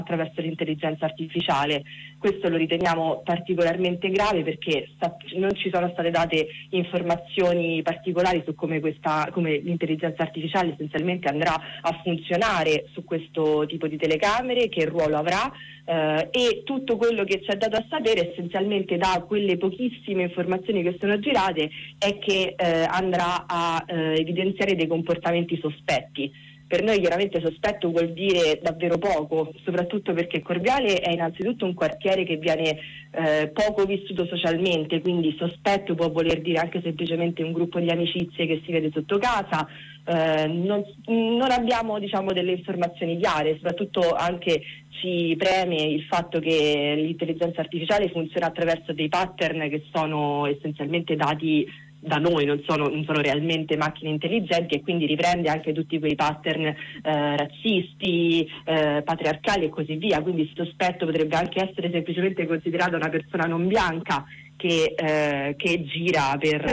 attraverso l'intelligenza artificiale. Questo lo riteniamo particolarmente grave perché non ci sono state date informazioni particolari su come l'intelligenza artificiale essenzialmente andrà a funzionare su questo tipo di telecamere, che ruolo avrà, e tutto quello che ci è dato a sapere essenzialmente da quelle pochissime informazioni che sono girate è che andrà a evidenziare dei comportamenti sospetti. Per noi chiaramente sospetto vuol dire davvero poco, soprattutto perché Corviale è innanzitutto un quartiere che viene poco vissuto socialmente, quindi sospetto può voler dire anche semplicemente un gruppo di amicizie che si vede sotto casa. Non abbiamo delle informazioni chiare, soprattutto anche ci preme il fatto che l'intelligenza artificiale funziona attraverso dei pattern che sono essenzialmente dati da noi, non sono realmente macchine intelligenti, e quindi riprende anche tutti quei pattern razzisti, patriarcali e così via. Quindi il sospetto potrebbe anche essere semplicemente considerata una persona non bianca che gira per